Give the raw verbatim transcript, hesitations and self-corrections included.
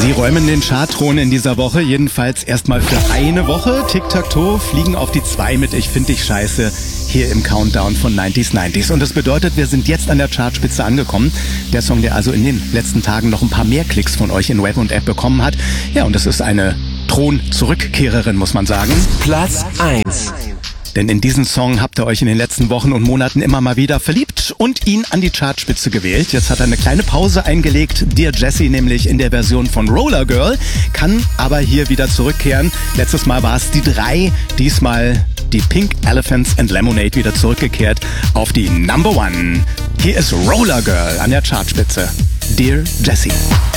Sie räumen den Chartthron in dieser Woche, jedenfalls erstmal für eine Woche. Tic-Tac-Toe fliegen auf die zwei mit Ich find dich scheiße hier im Countdown von neunziger neunzig. Und das bedeutet, wir sind jetzt an der Chartspitze angekommen. Der Song, der also in den letzten Tagen noch ein paar mehr Klicks von euch in Web und App bekommen hat. Ja, und das ist eine Thron-Zurückkehrerin, muss man sagen. Platz eins. Denn in diesen Song habt ihr euch in den letzten Wochen und Monaten immer mal wieder verliebt und ihn an die Chartspitze gewählt. Jetzt hat er eine kleine Pause eingelegt, Dear Jessie nämlich in der Version von Roller Girl, kann aber hier wieder zurückkehren. Letztes Mal war es die drei, diesmal die Pink Elephants and Lemonade wieder zurückgekehrt auf die Number One. Hier ist Roller Girl an der Chartspitze. Dear Jessie.